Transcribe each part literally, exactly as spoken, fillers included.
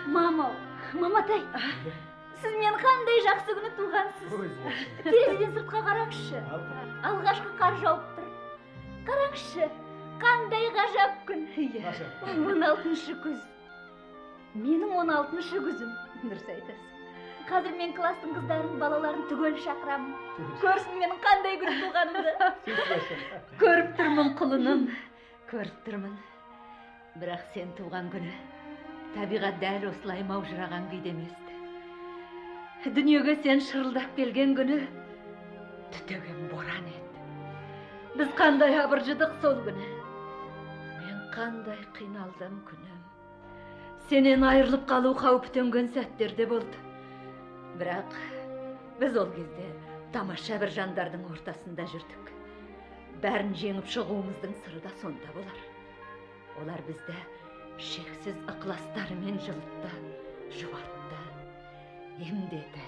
Мама, маматай, сіз мен қандай жақсы күні туғансыз. Терезеден сыртқа қараңызшы. Алғашқы қар жауып тұр. Қараңызшы, қандай ғажап күн. он алтыншы күз. Менің он алтыншы күзім. Дұрыс айтасыз. Қазір мен кластың қыздарын, балаларын түгел шақырамын. Көрсін менің қандай күн туғанымды. Көріп тұрмын құлыным, көріп тұрмын. Бірақ сен туған күні табиғат дәл осылай маужыраған күйде еместі. Дүниеге сен шырылдап келген күні түтеген боран еді. Біз қандай абыржыдық сол күні. Мен қандай қиналдым күнім. Сенен айырылып қалу қаупі төнген сәттерде болды. Бірақ біз ол кезде тамаша бір жандардың ортасында жүрдік. Бәрін жеңіп шығуымыздың сыры да сонда болар. Олар бізді шексіз ықыластарымен жылытты, жұбатты, емдеді.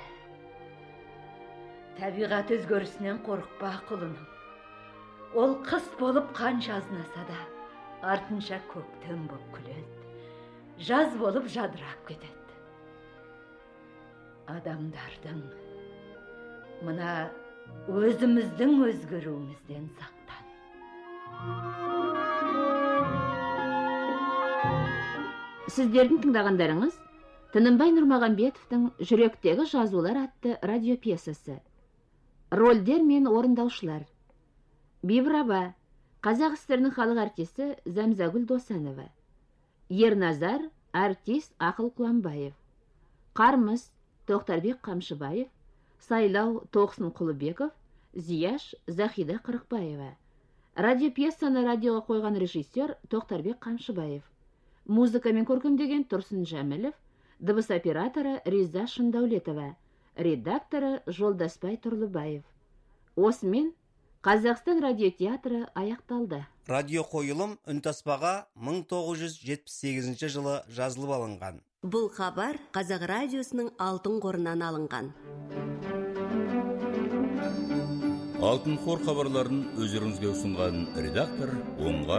Табиғат өзгерісінен қорықпа құлыным. Ол қыс болып қанша азынаса да, артынша көктем болып күледі. Жаз болып жадырап кетеді. Адамдардың мына өзіміздің өзгеруімізден сақтан. Сіздердің тыңдағандарыңыз Тынымбай Нұрмағамбетовтың «Жүректегі жазулар» атты радиопьесасы. Рольдер мен орындаушылар: Бибраба, қазақ СССР халық артисі Зәмзагүл Досанова; Ерназар, артист Ақыл Құланбаев; Қармыс, Тоқтарбек Қамшыбаев; Сайлау, Тоқсын Құлыбеков; Зияш, Захида Қырықбаева. Радиопьесаны радиоға қойған режиссер Тоқтарбек Қамшыбаев. Музыка мен көркемдеген Тұрсын Жәмілов. Дыбыс операторы Риза Шындаулетова. Редакторы Жолдасбай Тұрлыбаев. Осымен Қазақстан радиотеатры аяқталды. Радио қойылым үнтаспаға мың тоғыз жүз жетпіс сегізінші жылы жазылып алынған. Бұл хабар Қазақ радиосының алтын қорынан алынған. Алтын қор хабарларын өздеріңізге ұсынған редактор Оңғар